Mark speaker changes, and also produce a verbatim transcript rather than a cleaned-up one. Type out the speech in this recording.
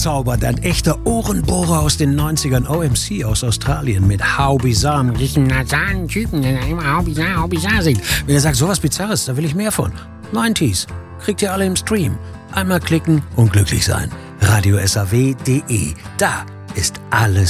Speaker 1: zaubert ein echter Ohrenbohrer aus den neunzigern, O M C aus Australien mit How Bizarre, mit diesem nasalen Typen, der immer How Bizarre, How Bizarre singt. Wenn er sagt, sowas Bizarres, da will ich mehr von. neunziger, kriegt ihr alle im Stream. Einmal klicken und glücklich sein. radio s a w punkt d e, da ist alles